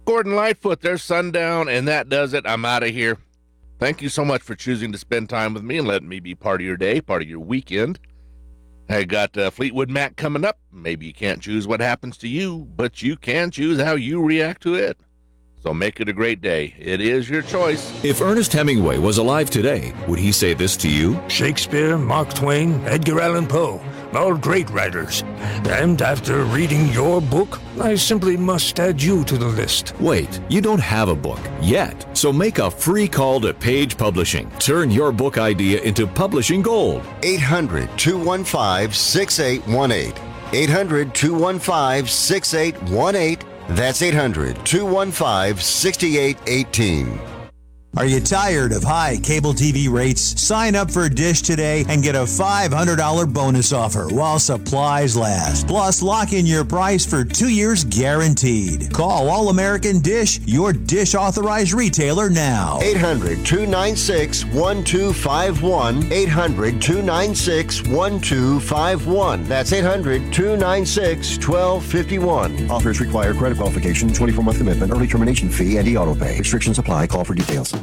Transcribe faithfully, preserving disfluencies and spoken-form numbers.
Gordon Lightfoot. There's sundown, and that does it. I'm out of here. Thank you so much for choosing to spend time with me and letting me be part of your day, part of your weekend. I got uh, Fleetwood Mac coming up. Maybe you can't choose what happens to you, but you can choose how you react to it. So make it a great day. It is your choice. If Ernest Hemingway was alive today, would he say this to you? Shakespeare, Mark Twain, Edgar Allan Poe, all great writers. And after reading your book, I simply must add you to the list. Wait, you don't have a book yet. So make a free call to Page Publishing. Turn your book idea into publishing gold. eight hundred, two one five, six eight one eight. eight hundred, two one five, six eight one eight. That's eight hundred, two one five, six eight one eight. Are you tired of high cable T V rates? Sign up for Dish today and get a five hundred dollars bonus offer while supplies last. Plus, lock in your price for two years guaranteed. Call All American Dish, your Dish authorized retailer now. eight hundred, two nine six, one two five one. eight hundred, two nine six, one two five one. That's eight hundred, two nine six, one two five one. Offers require credit qualification, twenty-four month commitment, early termination fee, and e-auto pay. Restrictions apply. Call for details.